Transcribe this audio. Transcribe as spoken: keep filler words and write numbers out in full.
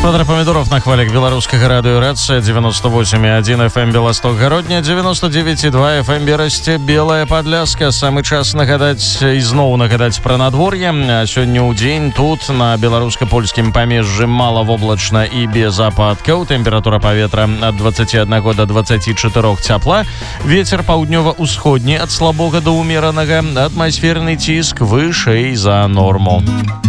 Шпадра помидоров на хвалик белорусского радио Рация, девяносто восемь и один эф эм Белосток Городня, девяносто девять и два эф эм Берасте, Белая Подляска. Самый час нагадать и знову нагадать про надворье. А сегодня у день тут на белорусско-польским помежжы маловоблачно и без ападков. Температура поветра от двадцати одного до двадцати четырёх тепла. Ветер паўднёва-усходні от слабого до умеренного. Атмосферный тиск выше за норму.